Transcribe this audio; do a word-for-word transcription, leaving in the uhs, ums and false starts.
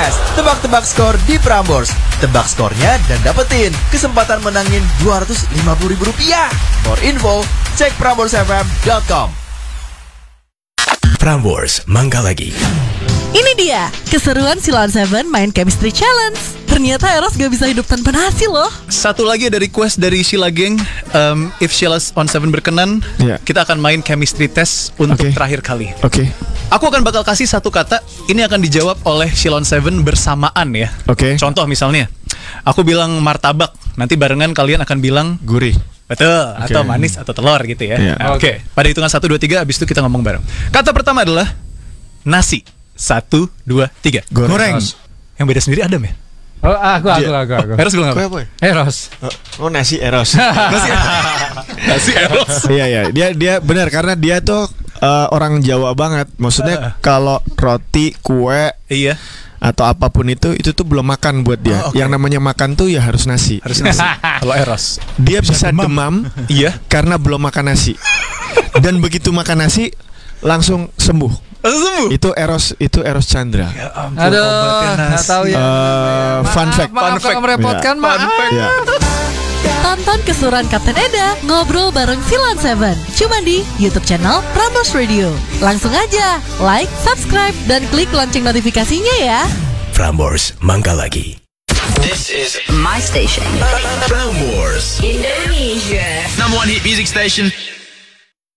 Yes, tebak-tebak skor di Prambors. Tebak skornya dan dapetin kesempatan menangin dua ratus lima puluh ribu rupiah. More info, cek prambors f m dot com. Prambors, mangga lagi. Ini dia, keseruan Silon Seven main Chemistry Challenge. Ternyata Eros gak bisa hidup tanpa nasi loh. Satu lagi ada request dari Sheila Gang. um, If Sheila on Seven berkenan, yeah. kita akan main chemistry test untuk okay. terakhir kali. Oke. Okay. Aku akan bakal kasih satu kata. Ini akan dijawab oleh Sheila on Seven bersamaan ya. Oke. Okay. Contoh misalnya, aku bilang martabak, nanti barengan kalian akan bilang gurih. Betul, okay. Atau manis atau telur gitu ya. Yeah. Nah, Oke, okay. Pada hitungan satu, dua, tiga, abis itu kita ngomong bareng. Kata pertama adalah nasi. Satu, dua, tiga. Goreng. Goreng. Yang beda sendiri Adam ya? Oh, aku, aku, aku, aku. Eros bilang apa? Apa? Eros. Oh, nasi Eros. Nasi, nasi Eros. Iya, iya. Dia dia benar karena dia tuh uh, orang Jawa banget. Maksudnya uh. kalau roti, kue, iya, atau apapun itu itu tuh belum makan buat dia. Oh, okay. Yang namanya makan tuh ya harus nasi. Harus nasi. Kalau Eros, dia bisa, bisa demam, demam iya, karena belum makan nasi. Dan begitu makan nasi langsung sembuh. Sembuh. Itu Eros, itu Eros Chandra. Ya ampun, aduh, nggak tahu ya. Uh, fun fact. Maaf, fun fact. merepotkan, ya. maaf. Ya. Tonton keseruan Kapten Eda ngobrol bareng Silon Seven cuma di YouTube channel Prambors Radio. Langsung aja like, subscribe, dan klik lonceng notifikasinya ya. Prambors, mangga lagi. This is my station. Prambors, Indonesia. number one hit music station.